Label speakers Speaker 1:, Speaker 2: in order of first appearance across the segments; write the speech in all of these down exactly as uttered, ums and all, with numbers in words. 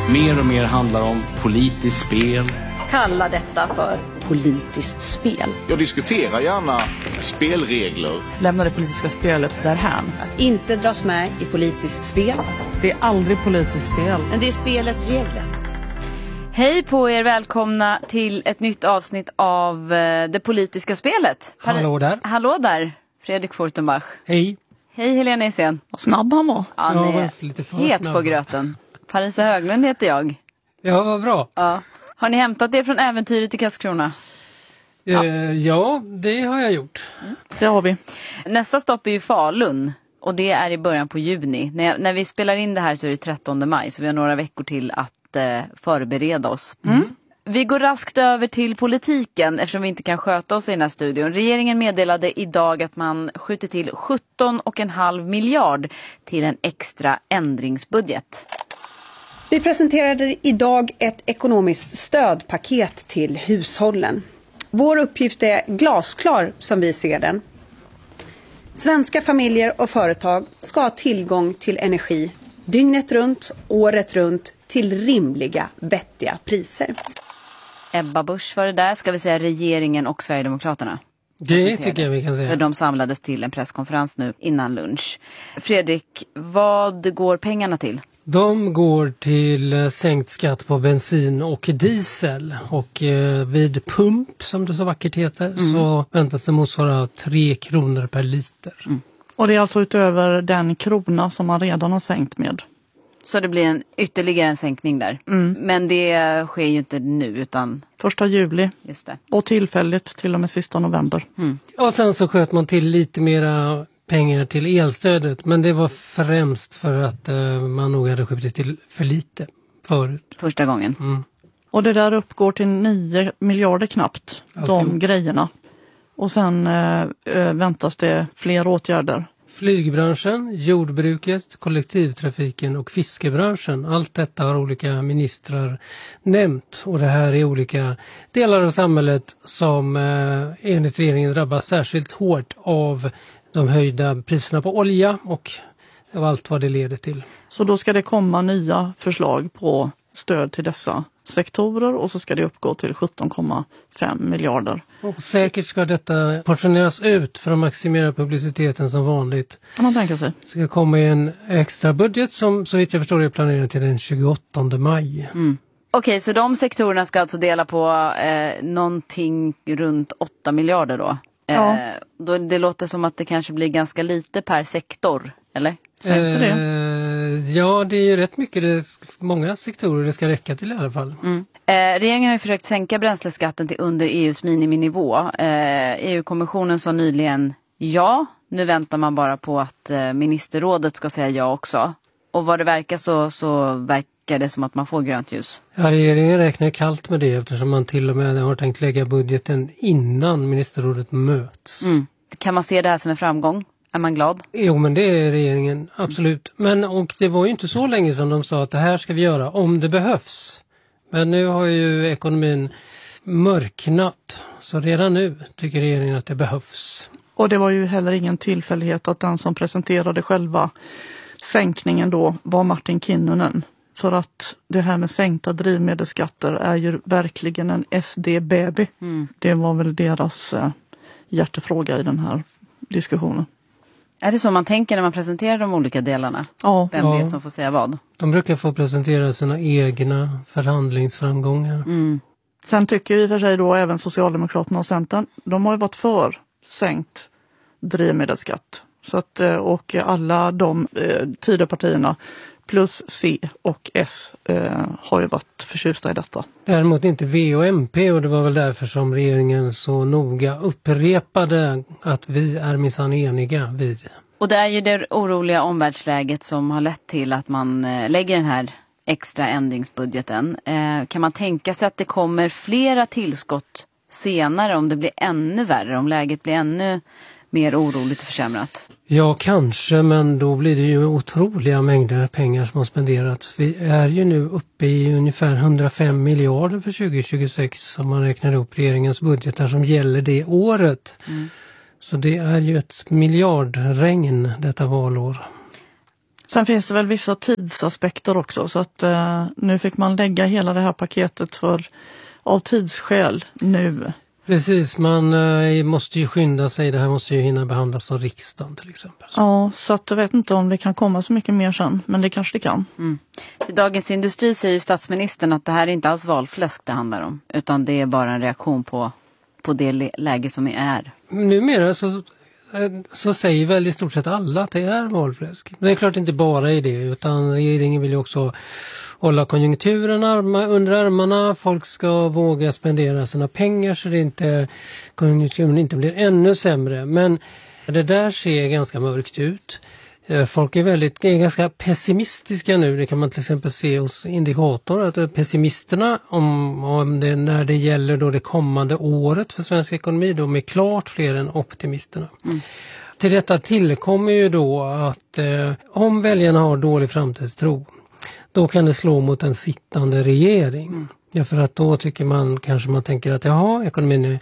Speaker 1: mer och mer handlar om politiskt spel.
Speaker 2: Kalla detta för politiskt spel.
Speaker 3: Jag diskuterar gärna spelregler.
Speaker 4: Lämna det politiska spelet därhän.
Speaker 2: Att inte dras med i politiskt spel.
Speaker 4: Det är aldrig politiskt spel.
Speaker 2: Men det är spelets regler.
Speaker 5: Hej på er, välkomna till ett nytt avsnitt av uh, det politiska spelet.
Speaker 6: Par- Hallå där.
Speaker 5: Hallå där, Fredrik Fortenbach.
Speaker 6: Hej.
Speaker 5: Hej Helena Isen.
Speaker 4: Vad snabb han var.
Speaker 5: Ja,
Speaker 6: ja,
Speaker 5: han är
Speaker 6: lite för
Speaker 5: het
Speaker 6: snabb.
Speaker 5: på gröten. Parisa Höglund heter jag.
Speaker 6: Ja, vad bra.
Speaker 5: Ja. Har ni hämtat det från äventyret i Karlskrona?
Speaker 6: Ja. Uh, ja, det har jag gjort.
Speaker 5: Mm.
Speaker 4: Det har vi.
Speaker 5: Nästa stopp är ju Falun. Och det är i början på juni. När, jag, när vi spelar in det här så är det trettonde maj. Så vi har några veckor till att eh, förbereda oss. Mm. Vi går raskt över till politiken eftersom vi inte kan sköta oss i den här studion. Regeringen meddelade idag att man skjuter till sjutton komma fem miljard till en extra ändringsbudget.
Speaker 2: Vi presenterade idag ett ekonomiskt stödpaket till hushållen. Vår uppgift är glasklar som vi ser den. Svenska familjer och företag ska ha tillgång till energi dygnet runt, året runt till rimliga, vettiga priser.
Speaker 5: Ebba Busch var det där, ska vi säga regeringen och Sverigedemokraterna.
Speaker 6: Det tycker jag vi kan säga.
Speaker 5: För de samlades till en presskonferens nu innan lunch. Fredrik, vad går pengarna till?
Speaker 6: De går till sänkt skatt på bensin och diesel. Och eh, vid pump, som det så vackert heter, mm. så väntas det motsvara tre kronor per liter. Mm.
Speaker 4: Och det är alltså utöver den krona som man redan har sänkt med.
Speaker 5: Så det blir en ytterligare en sänkning där. Mm. Men det sker ju inte nu utan...
Speaker 4: Första juli.
Speaker 5: Just det.
Speaker 4: Och tillfälligt till och med sista november.
Speaker 6: Mm. Och sen så sköt man till lite mera pengar till elstödet. Men det var främst för att uh, man nog hade skjutit till för lite förut.
Speaker 5: Första gången.
Speaker 6: Mm.
Speaker 4: Och det där uppgår till nio miljarder knappt.
Speaker 6: Alltid.
Speaker 4: De grejerna. Och sen uh, uh, väntas det fler åtgärder.
Speaker 6: Flygbranschen, jordbruket, kollektivtrafiken och fiskebranschen. Allt detta har olika ministrar nämnt. Och det här är olika delar av samhället som eh, enligt regeringen drabbas särskilt hårt av de höjda priserna på olja och av allt vad det leder till.
Speaker 4: Så då ska det komma nya förslag på stöd till dessa sektorer och så ska det uppgå till sjutton komma fem miljarder.
Speaker 6: Och säkert ska detta portioneras ut för att maximera publiciteten som vanligt.
Speaker 4: Kan man tänka sig.
Speaker 6: Det ska komma i en extra budget som så vitt jag förstår är planerad till den tjugoåttonde maj.
Speaker 5: Mm. Okej, okay, så de sektorerna ska alltså dela på eh, någonting runt åtta miljarder då?
Speaker 4: Ja.
Speaker 5: Eh, då? Det låter som att det kanske blir ganska lite per sektor, eller?
Speaker 4: Säkert det.
Speaker 6: Eh, ja, det är ju rätt mycket, det, många sektorer det ska räcka till i alla fall.
Speaker 5: Mm. Eh, regeringen har ju försökt sänka bränsleskatten till under E U:s miniminivå. Eh, E U-kommissionen sa nyligen ja. Nu väntar man bara på att eh, ministerrådet ska säga ja också. Och vad det verkar så, så verkar det som att man får grönt ljus.
Speaker 6: Ja, regeringen räknar kallt med det eftersom man till och med har tänkt lägga budgeten innan ministerrådet möts.
Speaker 5: Mm. Kan man se det här som en framgång? Är man glad?
Speaker 6: Jo, men det är regeringen, absolut. Men och det var ju inte så länge som de sa att det här ska vi göra om det behövs. Men nu har ju ekonomin mörknat. Så redan nu tycker regeringen att det behövs.
Speaker 4: Och det var ju heller ingen tillfällighet att den som presenterade själva sänkningen då var Martin Kinnunen. För att det här med sänkta drivmedelsskatter är ju verkligen en S D-baby. Mm. Det var väl deras eh, hjärtefråga i den här diskussionen.
Speaker 5: Är det så man tänker när man presenterar de olika delarna?
Speaker 4: Ja.
Speaker 5: Vem
Speaker 6: ja.
Speaker 5: det är som får säga vad?
Speaker 6: De brukar få presentera sina egna förhandlingsframgångar.
Speaker 5: Mm.
Speaker 4: Sen tycker i och för sig då även Socialdemokraterna och Centern, de har ju varit för sänkt drivmedelsskatt. Så att, och alla de eh, Tidöpartierna plus C och S eh, har ju varit förtjusta i detta.
Speaker 6: Däremot inte V och M P och det var väl därför som regeringen så noga upprepade att vi är minsann eniga vid.
Speaker 5: Och det är ju det oroliga omvärldsläget som har lett till att man eh, lägger den här extra ändringsbudgeten. Eh, kan man tänka sig att det kommer flera tillskott senare om det blir ännu värre, om läget blir ännu mer oroligt och försämrat?
Speaker 6: Ja, kanske, men då blir det ju otroliga mängder pengar som har spenderats. Vi är ju nu uppe i ungefär hundrafem miljarder för tjugo tjugosex om man räknar upp regeringens budgetar som gäller det året. Mm. Så det är ju ett miljardregn detta valår.
Speaker 4: Sen finns det väl vissa tidsaspekter också, så att eh, nu fick man lägga hela det här paketet för av tidsskäl nu.
Speaker 6: Precis, man eh, måste ju skynda sig. Det här måste ju hinna behandlas av riksdagen till exempel. Så.
Speaker 4: Ja, så att jag vet inte om det kan komma så mycket mer sen, men det kanske det kan.
Speaker 5: Mm. I Dagens Industri säger ju statsministern att det här är inte alls valfläsk det handlar om, utan det är bara en reaktion på, på det läge som är.
Speaker 6: Numera så, så säger väl i stort sett alla att det är valfläsk. Men det är klart inte bara i det, utan regeringen vill ju också hålla konjunkturen arma, under armarna. Folk ska våga spendera sina pengar så det inte, konjunkturen inte blir ännu sämre. Men det där ser ganska mörkt ut. Folk är väldigt är ganska pessimistiska nu. Det kan man till exempel se hos Indikator. Att pessimisterna om, om det, när det gäller då det kommande året för svensk ekonomi, de är klart fler än optimisterna. Mm. Till detta tillkommer ju då att eh, om väljarna har dålig framtidstro, då kan det slå mot en sittande regering. Mm. Ja, för att då tycker man, kanske man tänker att jaha, ekonomin är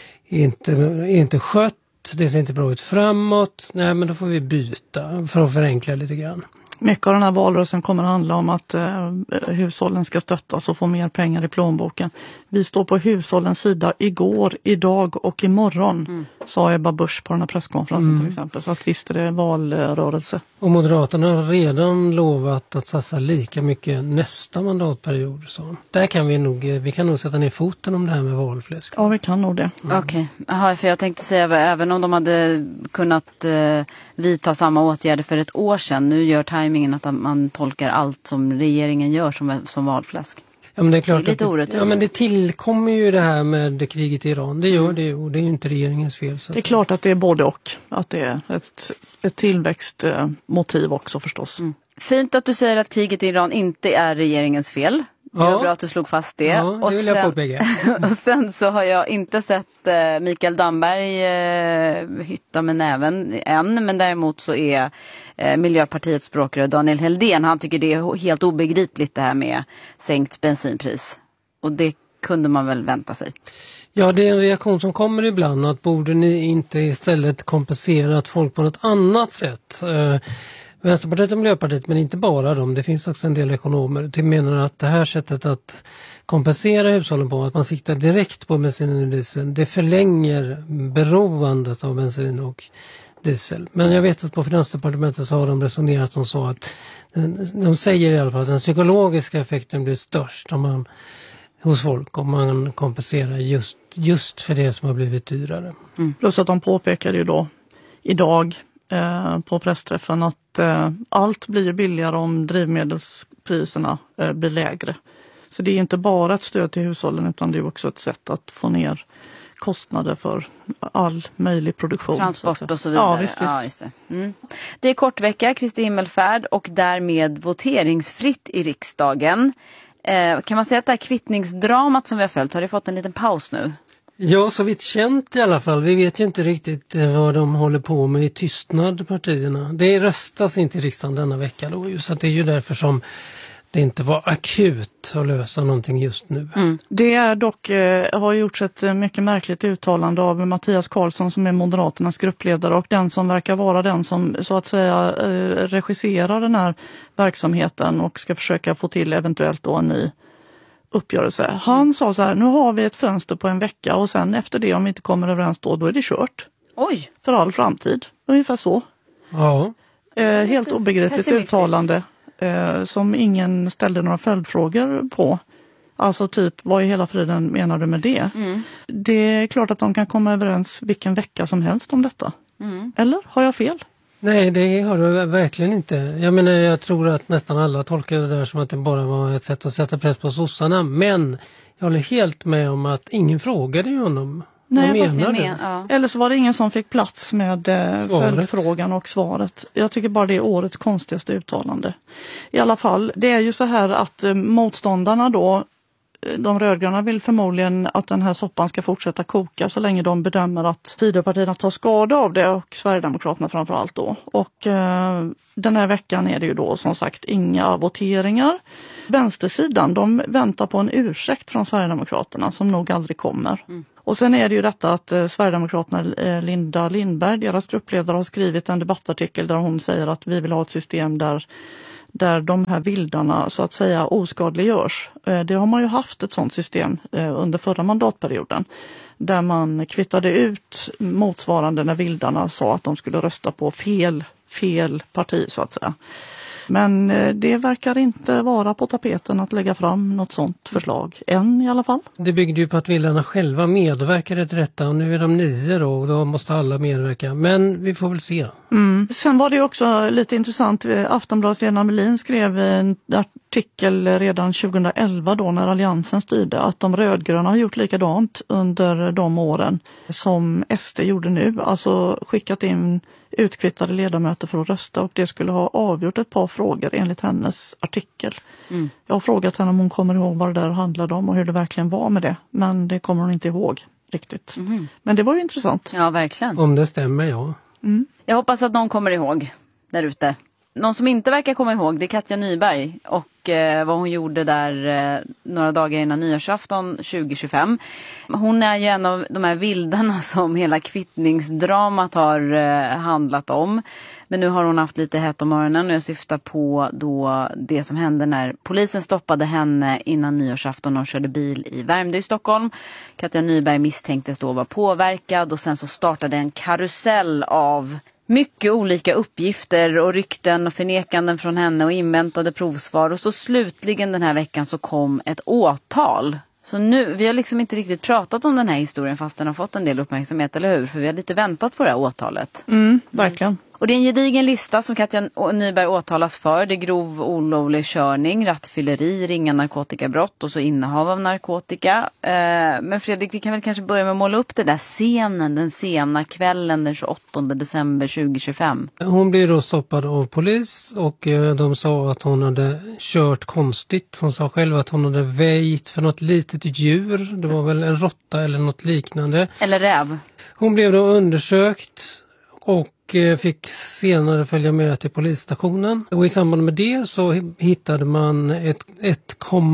Speaker 6: inte, är inte skött, det ser inte bra ut framåt. Nej, men då får vi byta för att förenkla lite grann.
Speaker 4: Mycket av den här valrörelsen kommer att handla om att eh, hushållen ska stöttas och få mer pengar i plånboken. Vi står på hushållens sida igår, idag och imorgon, mm. sa Ebba Busch på den här presskonferensen mm. till exempel. Så att visst är det valrörelse.
Speaker 6: Och Moderaterna har redan lovat att satsa lika mycket nästa mandatperiod. Så där kan vi nog, vi kan nog sätta ner foten om det här med valfläsk.
Speaker 4: Ja, vi kan nog det.
Speaker 5: Mm. Okej, okay. För jag tänkte säga, även om de hade kunnat eh, vidta samma åtgärder för ett år sedan, nu gör timingen att man tolkar allt som regeringen gör som, som valfläsk.
Speaker 6: Ja, men det är klart
Speaker 5: det är lite
Speaker 6: att
Speaker 5: orättvist.
Speaker 6: Ja, men det tillkommer ju det här med kriget i Iran. Det gör mm. det och det är ju inte regeringens fel. Så
Speaker 4: det är klart att det är både och. Att det är ett, ett tillväxtmotiv också förstås. Mm.
Speaker 5: Fint att du säger att kriget i Iran inte är regeringens fel. Det var
Speaker 6: ja.
Speaker 5: bra att du slog fast det.
Speaker 6: Ja, det
Speaker 5: och
Speaker 6: vill
Speaker 5: sen,
Speaker 6: jag påpeka.
Speaker 5: Och sen så har jag inte sett eh, Mikael Damberg eh, hytta med näven än. Men däremot så är eh, Miljöpartiets språkrör Daniel Heldén, han tycker det är helt obegripligt det här med sänkt bensinpris. Och det kunde man väl vänta sig.
Speaker 6: Ja, det är en reaktion som kommer ibland, att borde ni inte istället kompensera folk på något annat sätt? Eh, Vänsterpartiet och Miljöpartiet, men inte bara dem. Det finns också en del ekonomer som menar att det här sättet att kompensera hushållen på, att man siktar direkt på bensin och diesel, det förlänger beroendet av bensin och diesel. Men jag vet att på Finansdepartementet så har de resonerat som så att de säger i alla fall att den psykologiska effekten blir störst om man, hos folk om man kompenserar just, just för det som har blivit dyrare.
Speaker 4: Mm. Plus att de påpekade ju då idag Eh, på pressträffen att eh, allt blir billigare om drivmedelspriserna eh, blir lägre. Så det är inte bara ett stöd till hushållen, utan det är också ett sätt att få ner kostnader för all möjlig produktion.
Speaker 5: Transport så och så vidare.
Speaker 4: Ja, visst, visst.
Speaker 5: Ja, just det. Mm. Det är kort vecka, Kristi himmelfärd, och därmed voteringsfritt i riksdagen. Eh, kan man säga att det här kvittningsdramat som vi har följt, har det fått en liten paus nu?
Speaker 6: Ja, så vitt känt i alla fall. Vi vet ju inte riktigt vad de håller på med i tystnad, partierna. Det röstas inte i riksdagen denna vecka då, så det är ju därför som det inte var akut att lösa någonting just nu.
Speaker 4: Mm. Det är dock, eh, har gjorts ett mycket märkligt uttalande av Mattias Karlsson som är Moderaternas gruppledare och den som verkar vara den som så att säga eh, regisserar den här verksamheten och ska försöka få till eventuellt då en ny uppgörelse. Han sa så här, nu har vi ett fönster på en vecka och sen efter det, om vi inte kommer överens då, då är det kört.
Speaker 5: Oj!
Speaker 4: För all framtid. Ungefär så.
Speaker 6: Ja.
Speaker 4: Eh, helt obegripligt uttalande eh, som ingen ställde några följdfrågor på. Alltså typ, vad i hela friden menar du med det? Mm. Det är klart att de kan komma överens vilken vecka som helst om detta. Mm. Eller har jag fel?
Speaker 6: Nej, det har du verkligen inte. Jag menar, jag tror att nästan alla tolkar det där som att det bara var ett sätt att sätta press på sossarna. Men jag håller helt med om att ingen frågade ju honom.
Speaker 4: Nej,
Speaker 6: vad menar
Speaker 5: men, ja.
Speaker 4: Eller så var det ingen som fick plats med eh, följdfrågan och svaret. Jag tycker bara det är årets konstigaste uttalande. I alla fall, det är ju så här att eh, motståndarna då, de rödgröna vill förmodligen att den här soppan ska fortsätta koka så länge de bedömer att Tidöpartierna tar skada av det, och Sverigedemokraterna framförallt då. Och eh, den här veckan är det ju då som sagt inga voteringar. Vänstersidan, de väntar på en ursäkt från Sverigedemokraterna som nog aldrig kommer. Mm. Och sen är det ju detta att eh, Sverigedemokraterna eh, Linda Lindberg, deras gruppledare, har skrivit en debattartikel där hon säger att vi vill ha ett system där, där de här vildarna så att säga oskadliggörs. Eh, det har man ju haft ett sådant system eh, under förra mandatperioden. Där man kvittade ut motsvarande när vildarna sa att de skulle rösta på fel, fel parti så att säga. Men det verkar inte vara på tapeten att lägga fram något sådant förslag, än i alla fall.
Speaker 6: Det byggde ju på att vildarna själva medverkade till detta och nu är de nio då och då måste alla medverka. Men vi får väl se.
Speaker 4: Mm. Sen var det också lite intressant, Aftonbladets Lena Melin skrev en artikel redan tjugoelva då när Alliansen styrde att de rödgröna har gjort likadant under de åren som S D gjorde nu. Alltså skickat in utkvittade ledamöter för att rösta och det skulle ha avgjort ett par frågor enligt hennes artikel. Mm. Jag har frågat henne om hon kommer ihåg vad det där handlade om och hur det verkligen var med det. Men det kommer hon inte ihåg riktigt. Mm. Men det var ju intressant.
Speaker 5: Ja, verkligen.
Speaker 6: Om det stämmer, ja.
Speaker 5: Mm. Jag hoppas att någon kommer ihåg där ute. Någon som inte verkar komma ihåg, det är Katja Nyberg och eh, vad hon gjorde där eh, några dagar innan nyårsafton tjugo tjugofem. Hon är ju en av de här vildarna som hela kvittningsdramat har eh, handlat om. Men nu har hon haft lite hett om öronen och jag syftar på då det som hände när polisen stoppade henne innan nyårsafton och körde bil i Värmdö i Stockholm. Katja Nyberg misstänktes då vara påverkad och sen så startade en karusell av mycket olika uppgifter och rykten och förnekanden från henne och inväntade provsvar. Och så slutligen den här veckan så kom ett åtal. Så nu, vi har liksom inte riktigt pratat om den här historien fast den har fått en del uppmärksamhet, eller hur? För vi har lite väntat på det här åtalet.
Speaker 4: Mm, verkligen.
Speaker 5: Och det är en gedigen lista som Katja Nyberg åtalas för. Det är grov olovlig körning, rattfylleri, ringa narkotikabrott och så innehav av narkotika. Eh, men Fredrik, vi kan väl kanske börja med att måla upp det där scenen, den sena kvällen den tjugoåttonde december tjugo tjugofem.
Speaker 6: Hon blev då stoppad av polis och eh, de sa att hon hade kört konstigt. Hon sa själv att hon hade väjt för något litet djur. Det var väl en råtta eller något liknande.
Speaker 5: Eller räv.
Speaker 6: Hon blev då undersökt och fick senare följa med till polisstationen. Och i samband med det så hittade man ett, ett,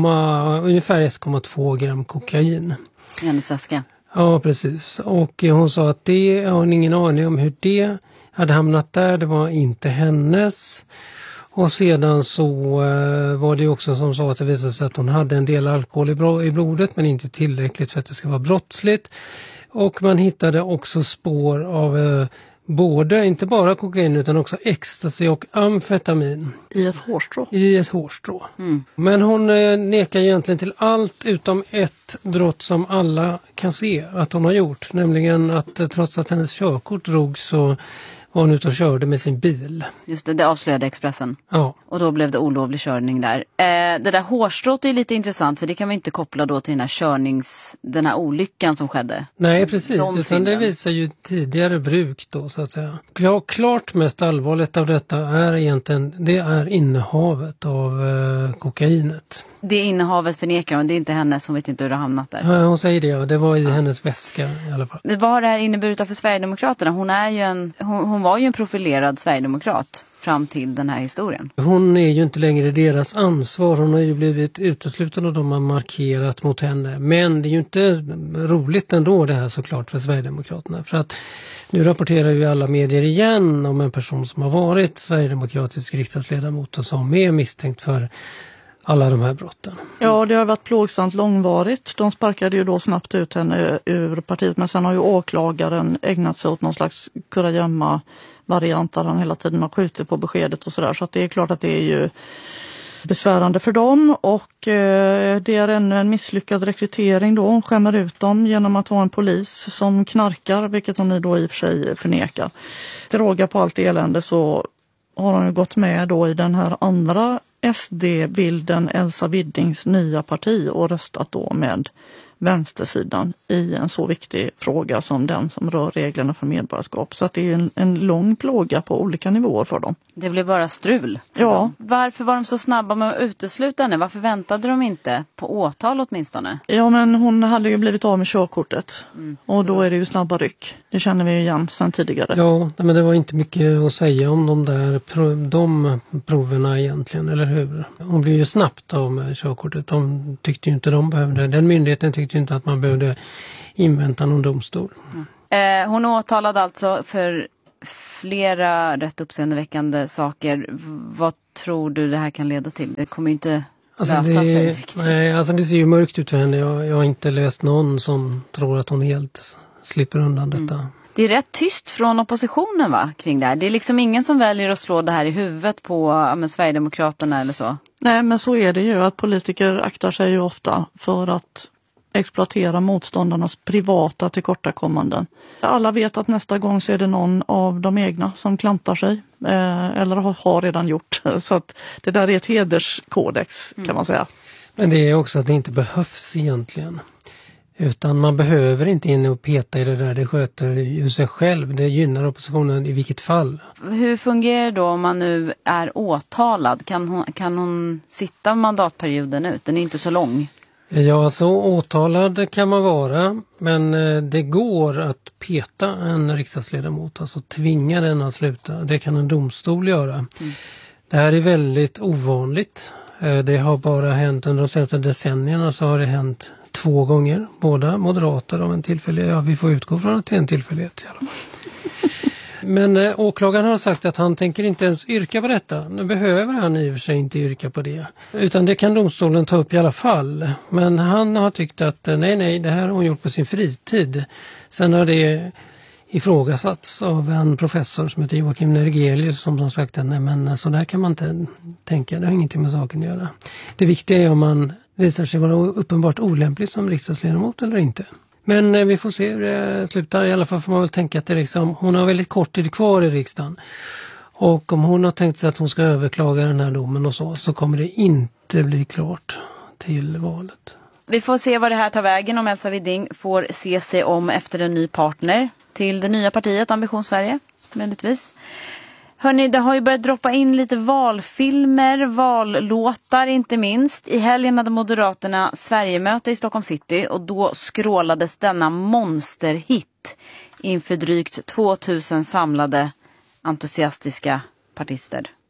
Speaker 6: ungefär ett komma två gram kokain.
Speaker 5: I hennes väska.
Speaker 6: Ja, precis. Och hon sa att det har hon ingen aning om hur det hade hamnat där. Det var inte hennes. Och sedan så uh, var det också som sa att det visade sig att hon hade en del alkohol i, bro- i blodet men inte tillräckligt för att det ska vara brottsligt. Och man hittade också spår av uh, både, inte bara kokain utan också ecstasy och amfetamin.
Speaker 4: I ett hårstrå.
Speaker 6: I ett hårstrå. Mm. Men hon eh, nekar egentligen till allt utom ett brott som alla kan se att hon har gjort. Nämligen att eh, trots att hennes körkort drog så var hon ute och körde med sin bil.
Speaker 5: Just det, det avslöjade Expressen.
Speaker 6: Ja.
Speaker 5: Och då blev det olovlig körning där. Eh, det där hårstrået är lite intressant för det kan vi inte koppla då till den här körnings, den här olyckan som skedde.
Speaker 6: Nej, precis.
Speaker 5: De
Speaker 6: utan det
Speaker 5: filmen.
Speaker 6: visar ju tidigare bruk då så att säga. Klar, klart mest allvarligt av detta är egentligen, det är innehavet av eh, kokainet.
Speaker 5: Det innehavet förnekar hon, det är inte hennes, hon vet inte hur det har hamnat där.
Speaker 6: Ja, hon säger det, ja. Det var i ja. hennes väska i alla fall.
Speaker 5: Vad har det här inneburit för Sverigedemokraterna? Hon, är ju en, hon, hon var ju en profilerad Sverigedemokrat fram till den här historien.
Speaker 6: Hon är ju inte längre deras ansvar. Hon har ju blivit utesluten och de har markerat mot henne. Men det är ju inte roligt ändå det här såklart för Sverigedemokraterna. För att nu rapporterar ju alla medier igen om en person som har varit sverigedemokratisk riksdagsledamot och som är misstänkt för alla de här brotten.
Speaker 4: Ja, det har varit plågsamt långvarigt. De sparkade ju då snabbt ut henne ur partiet. Men sen har ju åklagaren ägnat sig åt någon slags kurragömma variant där han hela tiden har skjutit på beskedet och sådär. Så att det är klart att det är ju besvärande för dem. Och eh, det är ännu en misslyckad rekrytering då. Hon skämmer ut dem genom att vara en polis som knarkar, vilket hon då i och för sig förnekar. Till råga på allt elände så har hon ju gått med då i den här andra S D-bilden Elsa Widdings nya parti och röstat då med vänstersidan i en så viktig fråga som den som rör reglerna för medborgarskap. Så att det är en, en lång plåga på olika nivåer för dem.
Speaker 5: Det blev bara strul.
Speaker 4: Ja.
Speaker 5: Varför var de så snabba med att utesluta henne? Varför väntade de inte på åtal åtminstone?
Speaker 4: Ja, men hon hade ju blivit av med körkortet.
Speaker 5: Mm,
Speaker 4: och då är det ju snabba ryck. Det känner vi ju igen sedan tidigare.
Speaker 6: Ja, men det var inte mycket att säga om de där pro- de proverna egentligen, eller hur? Hon blev ju snabbt av med körkortet. De tyckte ju inte de behövde. Den myndigheten tyckte tyckte inte att man behövde invänta någon domstol.
Speaker 5: Mm. Eh, hon åtalade alltså för flera rätt uppseendeväckande saker. Vad tror du det här kan leda till? Det kommer ju inte
Speaker 6: alltså
Speaker 5: lösa
Speaker 6: det,
Speaker 5: sig riktigt.
Speaker 6: Nej, alltså det ser ju mörkt ut för henne. Jag, jag har inte läst någon som tror att hon helt slipper undan detta.
Speaker 5: Mm. Det är rätt tyst från oppositionen va, kring det här. Det är liksom ingen som väljer att slå det här i huvudet på ja, men Sverigedemokraterna eller så.
Speaker 4: Nej, men så är det ju att politiker aktar sig ju ofta för att exploatera motståndarnas privata tillkortakommanden. Alla vet att nästa gång så är det någon av de egna som klantar sig eh, eller har, har redan gjort. Så att det där är ett hederskodex kan
Speaker 5: Mm.
Speaker 4: man säga.
Speaker 6: Men det är också att det inte behövs egentligen. Utan man behöver inte in och peta i det där, det sköter ju sig själv. Det gynnar oppositionen i vilket fall.
Speaker 5: Hur fungerar det då om man nu är åtalad? Kan hon, kan hon sitta mandatperioden ut? Den är inte så lång.
Speaker 6: Ja, så åtalad kan man vara, men det går att peta en riksdagsledamot, alltså tvinga den att sluta. Det kan en domstol göra. Mm. Det här är väldigt ovanligt. Det har bara hänt under de senaste decennierna, så har det hänt två gånger. Båda moderater av en tillfällighet. Ja, vi får utgå från att det är en tillfällighet i alla fall. Men eh, åklagaren har sagt att han tänker inte ens yrka på detta. Nu behöver han i och för sig inte yrka på det. Utan det kan domstolen ta upp i alla fall. Men han har tyckt att eh, nej, nej, det här har hon gjort på sin fritid. Sen har det ifrågasatts av en professor som heter Joakim Nergelius som har sagt att nej, men så där kan man inte tänka. Det har ingenting med saken att göra. Det viktiga är om man visar sig vara uppenbart olämplig som riksdagsledamot eller inte. Men eh, vi får se hur det slutar. I alla fall får man väl tänka att det liksom, hon har väldigt kort tid kvar i riksdagen. Och om hon har tänkt sig att hon ska överklaga den här domen och så, så kommer det inte bli klart till valet.
Speaker 5: Vi får se vad det här tar vägen om Elsa Widding får se sig om efter en ny partner till det nya partiet Ambition Sverige, möjligtvis. Hörrni, det har ju börjat droppa in lite valfilmer, vallåtar inte minst. I helgen hade Moderaterna Sverigemöte i Stockholm city och då skrålades denna monsterhit inför drygt tvåtusen samlade entusiastiska partister.